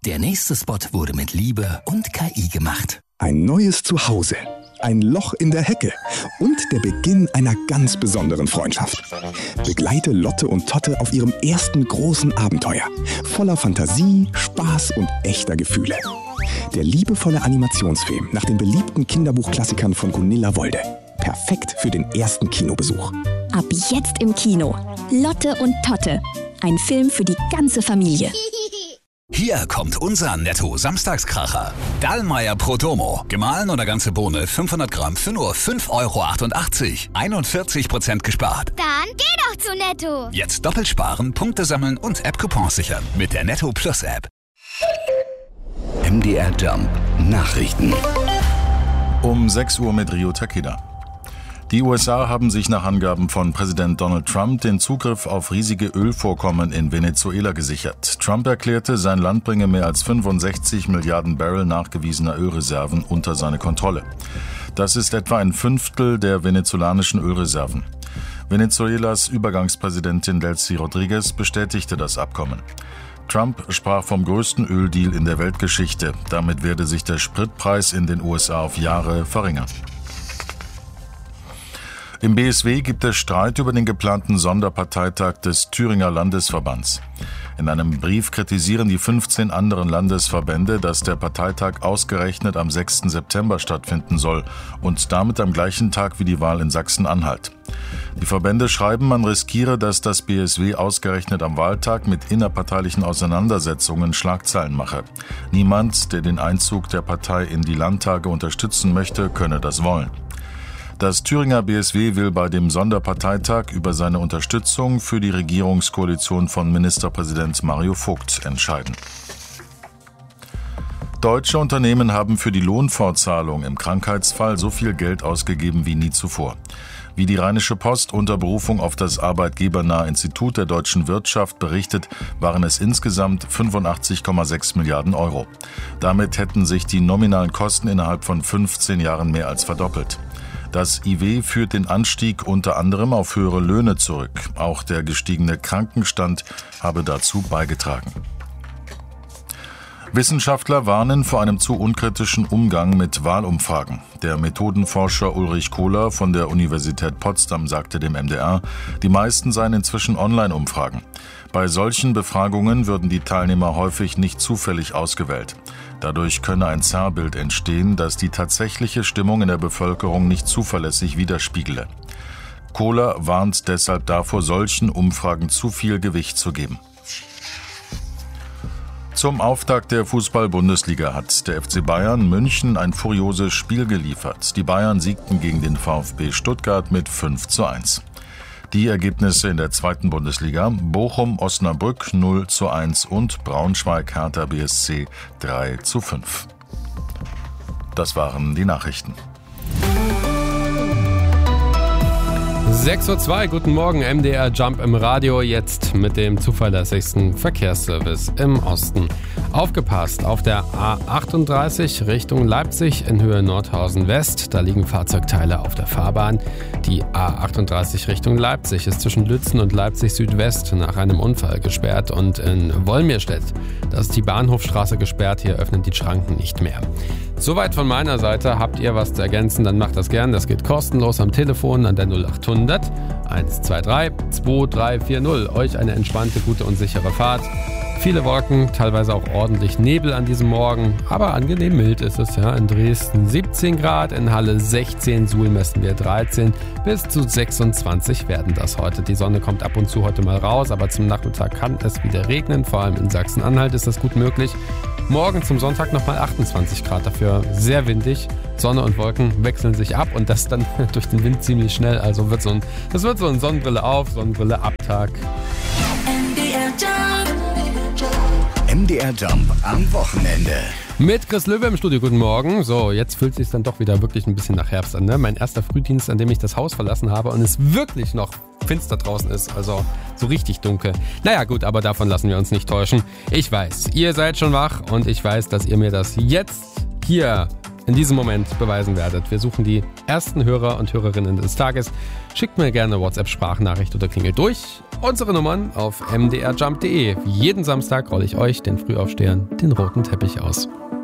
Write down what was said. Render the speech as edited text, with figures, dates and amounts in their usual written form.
Der nächste Spot wurde mit Liebe und KI gemacht. Ein neues Zuhause, ein Loch in der Hecke und der Beginn einer ganz besonderen Freundschaft. Begleite Lotte und Totte auf ihrem ersten großen Abenteuer. Voller Fantasie, Spaß und echter Gefühle. Der liebevolle Animationsfilm nach den beliebten Kinderbuchklassikern von Gunilla Wolde. Perfekt für den ersten Kinobesuch. Ab jetzt im Kino. Lotte und Totte. Ein Film für die ganze Familie. Hier kommt unser Netto-Samstagskracher. Dallmayr Prodomo. Gemahlen oder ganze Bohne 500 Gramm für nur 5,88 €. 41% gespart. Dann geh doch zu Netto. Jetzt doppelt sparen, Punkte sammeln und App-Coupons sichern mit der Netto Plus App. MDR Jump Nachrichten. Um 6 Uhr mit Rio Takeda. Die USA haben sich nach Angaben von Präsident Donald Trump den Zugriff auf riesige Ölvorkommen in Venezuela gesichert. Trump erklärte, sein Land bringe mehr als 65 Milliarden Barrel nachgewiesener Ölreserven unter seine Kontrolle. Das ist etwa ein Fünftel der venezolanischen Ölreserven. Venezuelas Übergangspräsidentin Delcy Rodriguez bestätigte das Abkommen. Trump sprach vom größten Öldeal in der Weltgeschichte. Damit werde sich der Spritpreis in den USA auf Jahre verringern. Im BSW gibt es Streit über den geplanten Sonderparteitag des Thüringer Landesverbands. In einem Brief kritisieren die 15 anderen Landesverbände, dass der Parteitag ausgerechnet am 6. September stattfinden soll und damit am gleichen Tag wie die Wahl in Sachsen-Anhalt. Die Verbände schreiben, man riskiere, dass das BSW ausgerechnet am Wahltag mit innerparteilichen Auseinandersetzungen Schlagzeilen mache. Niemand, der den Einzug der Partei in die Landtage unterstützen möchte, könne das wollen. Das Thüringer BSW will bei dem Sonderparteitag über seine Unterstützung für die Regierungskoalition von Ministerpräsident Mario Vogt entscheiden. Deutsche Unternehmen haben für die Lohnfortzahlung im Krankheitsfall so viel Geld ausgegeben wie nie zuvor. Wie die Rheinische Post unter Berufung auf das arbeitgebernahe Institut der deutschen Wirtschaft berichtet, waren es insgesamt 85,6 Milliarden Euro. Damit hätten sich die nominalen Kosten innerhalb von 15 Jahren mehr als verdoppelt. Das IW führt den Anstieg unter anderem auf höhere Löhne zurück. Auch der gestiegene Krankenstand habe dazu beigetragen. Wissenschaftler warnen vor einem zu unkritischen Umgang mit Wahlumfragen. Der Methodenforscher Ulrich Kohler von der Universität Potsdam sagte dem MDR, die meisten seien inzwischen Online-Umfragen. Bei solchen Befragungen würden die Teilnehmer häufig nicht zufällig ausgewählt. Dadurch könne ein Zerrbild entstehen, das die tatsächliche Stimmung in der Bevölkerung nicht zuverlässig widerspiegele. Kohler warnt deshalb davor, solchen Umfragen zu viel Gewicht zu geben. Zum Auftakt der Fußball-Bundesliga hat der FC Bayern München ein furioses Spiel geliefert. Die Bayern siegten gegen den VfB Stuttgart mit 5:1. Die Ergebnisse in der zweiten Bundesliga: Bochum-Osnabrück 0:1 und Braunschweig-Hertha BSC 3:5. Das waren die Nachrichten. 6:02 Uhr, guten Morgen, MDR Jump im Radio, jetzt mit dem zuverlässigsten Verkehrsservice im Osten. Aufgepasst, auf der A38 Richtung Leipzig in Höhe Nordhausen West, da liegen Fahrzeugteile auf der Fahrbahn. Die A38 Richtung Leipzig ist zwischen Lützen und Leipzig Südwest nach einem Unfall gesperrt und in Wolmirstedt, da ist die Bahnhofstraße gesperrt, hier öffnen die Schranken nicht mehr. Soweit von meiner Seite. Habt ihr was zu ergänzen, dann macht das gern. Das geht kostenlos am Telefon an der 0800 123 2340. Euch eine entspannte, gute und sichere Fahrt. Viele Wolken, teilweise auch ordentlich Nebel an diesem Morgen, aber angenehm mild ist es. Ja. In Dresden 17 Grad, in Halle 16, Suhl messen wir 13, bis zu 26 werden das heute. Die Sonne kommt ab und zu heute mal raus, aber zum Nachmittag kann es wieder regnen, vor allem in Sachsen-Anhalt ist das gut möglich. Morgen zum Sonntag nochmal 28 Grad, dafür sehr windig. Sonne und Wolken wechseln sich ab und das dann durch den Wind ziemlich schnell. Also wird so ein Sonnenbrille auf, Sonnenbrille ab Tag. MDR Jump am Wochenende. Mit Chris Löwe im Studio, guten Morgen. So, jetzt fühlt es sich dann doch wieder wirklich ein bisschen nach Herbst an. Ne? Mein erster Frühdienst, an dem ich das Haus verlassen habe und es wirklich noch finster draußen ist, also so richtig dunkel. Naja gut, aber davon lassen wir uns nicht täuschen. Ich weiß, ihr seid schon wach und ich weiß, dass ihr mir das jetzt hier in diesem Moment beweisen werdet. Wir suchen die ersten Hörer und Hörerinnen des Tages. Schickt mir gerne WhatsApp-Sprachnachricht oder klingelt durch. Unsere Nummern auf mdrjump.de. Jeden Samstag rolle ich euch, den Frühaufstehern, den roten Teppich aus.